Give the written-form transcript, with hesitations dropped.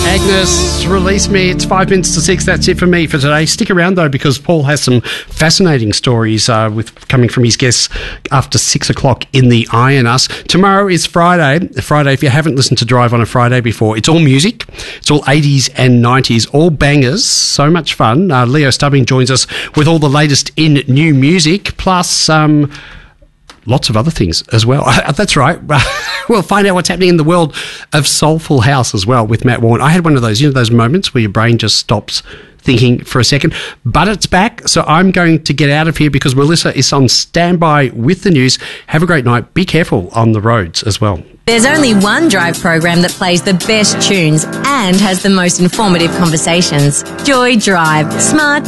Agnes, release me. It's 5 minutes to 6. That's it for me for today. Stick around, though, because Paul has some fascinating stories with coming from his guests after 6 o'clock in the Iron Us. Tomorrow is Friday. Friday, if you haven't listened to Drive on a Friday before, it's all music. It's all 80s and 90s, all bangers. So much fun. Leo Stubbing joins us with all the latest in new music, plus lots of other things as well. That's right. We'll find out what's happening in the world of Soulful House as well with Matt Warren. I had one of those, those moments where your brain just stops thinking for a second. But it's back, so I'm going to get out of here because Melissa is on standby with the news. Have a great night. Be careful on the roads as well. There's only one Drive program that plays the best tunes and has the most informative conversations. Joy Drive. Smart,